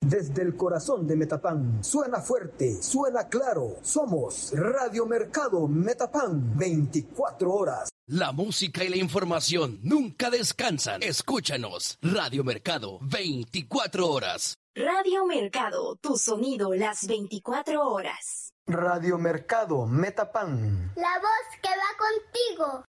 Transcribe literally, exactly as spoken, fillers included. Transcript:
Desde el corazón de Metapán, suena fuerte, suena claro. Somos Radio Mercado Metapán, veinticuatro horas. La música y la información nunca descansan. Escúchanos, Radio Mercado, veinticuatro horas. Radio Mercado, tu sonido las veinticuatro horas. Radio Mercado Metapán. La voz que va contigo.